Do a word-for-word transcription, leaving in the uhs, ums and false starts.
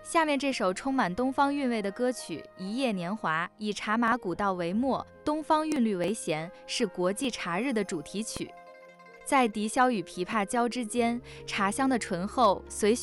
下面这首充满东方韵味的歌曲《一夜年华》，以茶马古道为末，东方韵律为弦，是国际茶日的主题曲。在笛箫与琵琶交织间，茶香的醇厚随